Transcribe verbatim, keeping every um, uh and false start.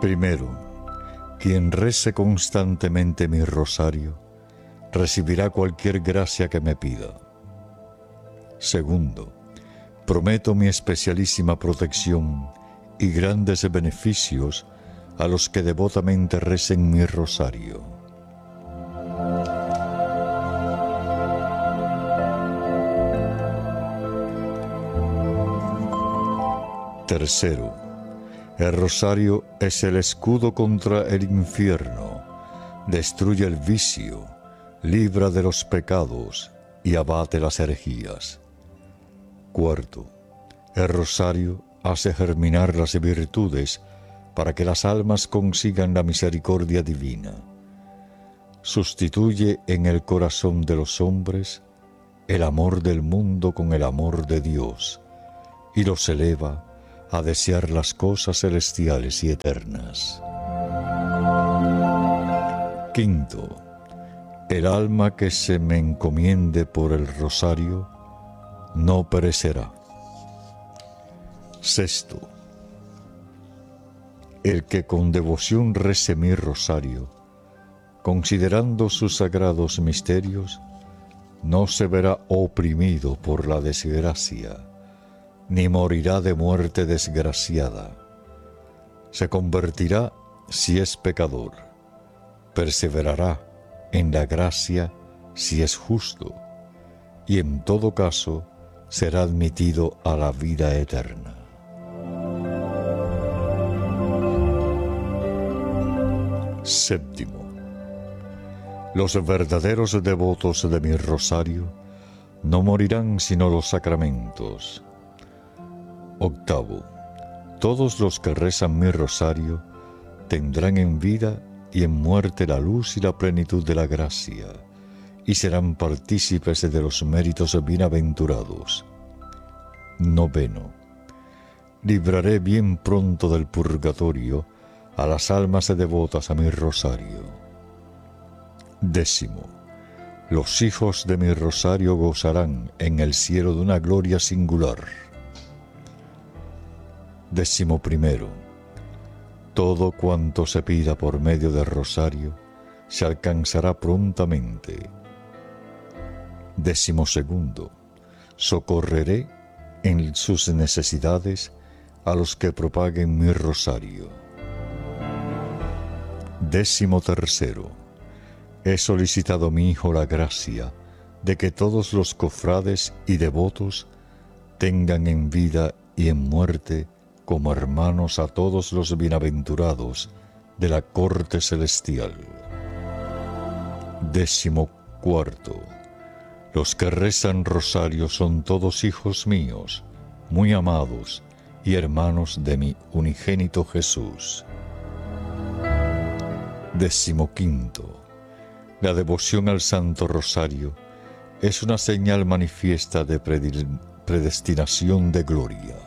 Primero, quien rece constantemente mi rosario, recibirá cualquier gracia que me pida. Segundo, prometo mi especialísima protección y grandes beneficios a los que devotamente recen mi rosario. Tercero, el rosario es el escudo contra el infierno, destruye el vicio, libra de los pecados y abate las herejías. Cuarto, el rosario hace germinar las virtudes para que las almas consigan la misericordia divina. Sustituye en el corazón de los hombres el amor del mundo con el amor de Dios y los eleva a desear las cosas celestiales y eternas. Quinto, el alma que se me encomiende por el rosario no perecerá. Sexto, el que con devoción rece mi rosario, considerando sus sagrados misterios, no se verá oprimido por la desgracia, ni morirá de muerte desgraciada. Se convertirá si es pecador, perseverará en la gracia si es justo, y en todo caso será admitido a la vida eterna. Séptimo, los verdaderos devotos de mi rosario no morirán sino los sacramentos. Octavo, todos los que rezan mi rosario tendrán en vida y en muerte la luz y la plenitud de la gracia, y serán partícipes de los méritos bienaventurados. Noveno, libraré bien pronto del purgatorio a las almas devotas a mi rosario. Décimo, los hijos de mi rosario gozarán en el cielo de una gloria singular. Décimo primero, todo cuanto se pida por medio del rosario se alcanzará prontamente. Décimo segundo, socorreré en sus necesidades a los que propaguen mi rosario. Décimo tercero, he solicitado a mi Hijo la gracia de que todos los cofrades y devotos tengan en vida y en muerte como hermanos a todos los bienaventurados de la corte celestial. Décimo cuarto, los que rezan rosario son todos hijos míos, muy amados y hermanos de mi unigénito Jesús. Décimo quinto, la devoción al Santo Rosario es una señal manifiesta de predestinación de gloria.